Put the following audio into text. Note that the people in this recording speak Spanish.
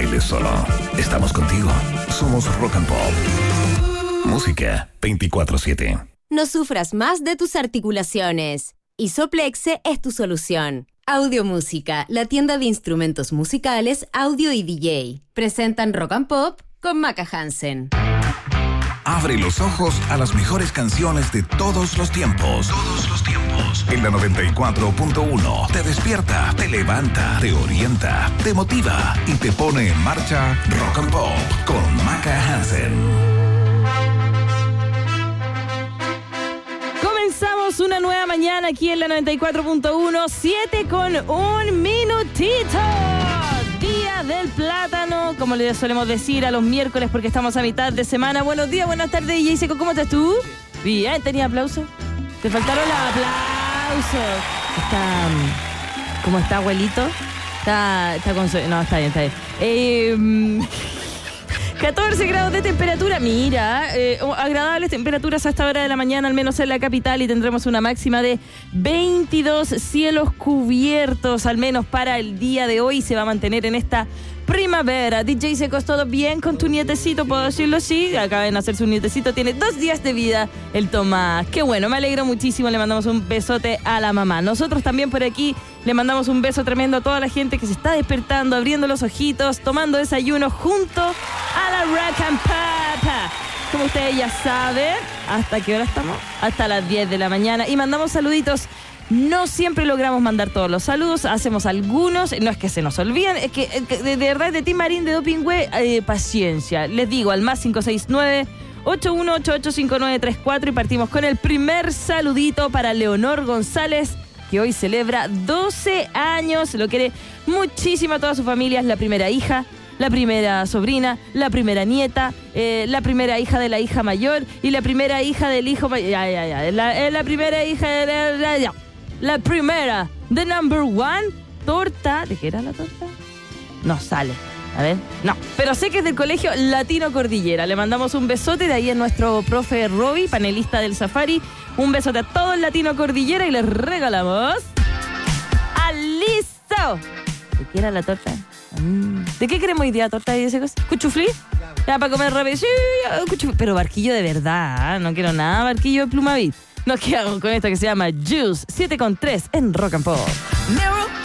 bailes solo. Estamos contigo. Somos Rock and Pop. Música 24/7. No sufras más de tus articulaciones. Isoplexe es tu solución. Audio Música, la tienda de instrumentos musicales, audio y DJ. Presentan Rock and Pop con Maca Hansen. Abre los ojos a las mejores canciones de todos los tiempos. Todos los tiempos. En la 94.1 te despierta, te levanta, te orienta, te motiva y te pone en marcha Rock and Pop con Maca Hansen. Comenzamos una nueva mañana aquí en la 94.1, 7 con un minutito. Día del plátano, como le solemos decir a los miércoles porque estamos a mitad de semana. Buenos días, buenas tardes, DJ Seco, ¿cómo estás tú? Bien, ¿tenía aplausos? Te faltaron los aplausos. ¿Cómo está, abuelito? Está con no, está bien. 14 grados de temperatura, mira, agradables temperaturas a esta hora de la mañana, al menos en la capital, y tendremos una máxima de 22, cielos cubiertos, al menos para el día de hoy, se va a mantener en esta primavera. DJ Secos, ¿todo bien con tu nietecito? ¿Puedo decirlo así? Acaba de nacer su nietecito, tiene 2 días de vida, el Tomás. Qué bueno, me alegro muchísimo, le mandamos un besote a la mamá. Nosotros también por aquí le mandamos un beso tremendo a toda la gente que se está despertando, abriendo los ojitos, tomando desayuno junto a la Rock and Pop. Como ustedes ya saben, ¿hasta qué hora estamos? Hasta las 10 de la mañana. Y mandamos saluditos. No siempre logramos mandar todos los saludos, hacemos algunos, no es que se nos olviden, es que de verdad de Tim Marín de Dopingüe, paciencia. Les digo, al más 569-8188-5934 y partimos con el primer saludito para Leonor González, que hoy celebra 12 años, lo quiere muchísimo a toda su familia, es la primera hija, la primera sobrina, la primera nieta, la primera hija de la hija mayor y la primera hija del hijo mayor. La primera hija de la primera, the number one, torta. ¿De qué era la torta? No sale. A ver, no. Pero sé que es del Colegio Latino Cordillera. Le mandamos un besote, de ahí a nuestro profe Roby, panelista del Safari. Un besote a todo el Latino Cordillera y les regalamos ¡listo! ¿De qué era la torta? ¿De qué queremos hoy día, torta y esas cosas? ¿Cuchuflí? Ya, para comer rápido. Sí, cuchuflí. Pero barquillo de verdad, no quiero nada, barquillo de Plumavit. Nos quedamos con esto que se llama Juice 7:3 en Rock and Pop.